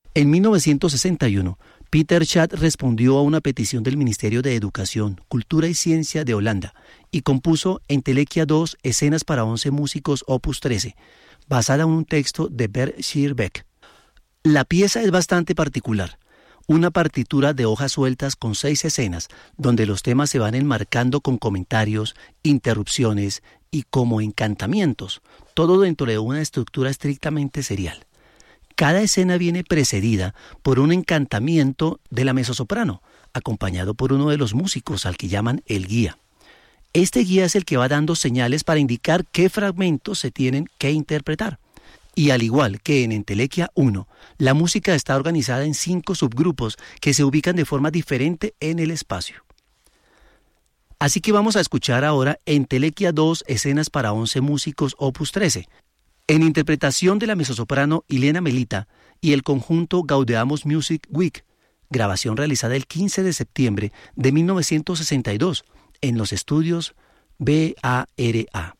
En 1961, Peter Schaat respondió a una petición del Ministerio de Educación, Cultura y Ciencia de Holanda y compuso Entelequia 2, escenas para 11 músicos opus 13, basada en un texto de Bert Schierbeck. La pieza es bastante particular, una partitura de hojas sueltas con 6 escenas, donde los temas se van enmarcando con comentarios, interrupciones y como encantamientos, todo dentro de una estructura estrictamente serial. Cada escena viene precedida por un encantamiento de la mezzosoprano, acompañado por uno de los músicos al que llaman el guía. Este guía es el que va dando señales para indicar qué fragmentos se tienen que interpretar. Y al igual que en Entelequia 1, la música está organizada en 5 subgrupos que se ubican de forma diferente en el espacio. Así que vamos a escuchar ahora Entelequia 2, escenas para 11 músicos opus 13, en interpretación de la mezzosoprano Ilena Melita y el conjunto Gaudeamus Music Week, grabación realizada el 15 de septiembre de 1962 en los estudios BARA.